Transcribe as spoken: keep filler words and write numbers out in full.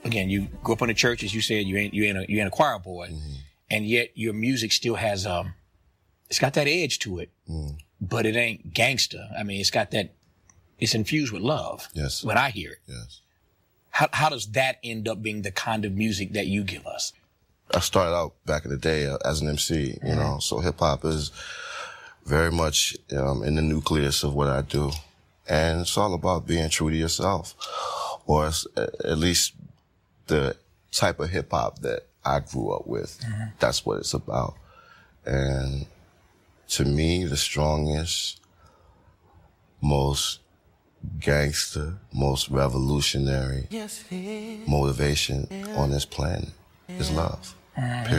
again, you grew up in the church, as you said, you ain't you ain't a, you ain't a choir boy, mm-hmm. and yet your music still has um, it's got that edge to it, mm. but it ain't gangster. I mean, it's got that, it's infused with love. Yes. When I hear it. Yes. How how does that end up being the kind of music that you give us? I started out back in the day uh, as an M C, you mm-hmm. know, so hip hop is very much um, in the nucleus of what I do. And it's all about being true to yourself, or at least the type of hip hop that I grew up with. Mm-hmm. That's what it's about. And to me, the strongest, most gangster, most revolutionary yes, motivation on this planet is love. Mm-hmm. Period.